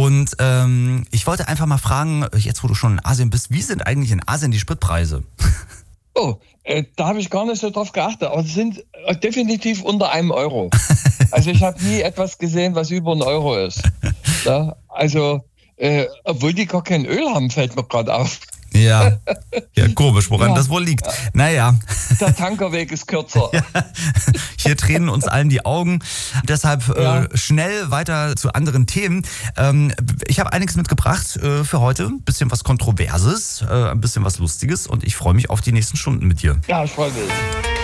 Und ich wollte einfach mal fragen, jetzt wo du schon in Asien bist, wie sind eigentlich in Asien die Spritpreise? Oh, da habe ich gar nicht so drauf geachtet, aber sie sind definitiv unter €1. Also ich habe nie etwas gesehen, was über €1 ist. Ja, also, obwohl die gar kein Öl haben, fällt mir gerade auf. Ja, komisch, woran das wohl liegt. Naja. Der Tankerweg ist kürzer. Ja, hier tränen uns allen die Augen. Deshalb schnell weiter zu anderen Themen. Ich habe einiges mitgebracht für heute. Ein bisschen was Kontroverses, ein bisschen was Lustiges und ich freue mich auf die nächsten Stunden mit dir. Ja, ich freue mich.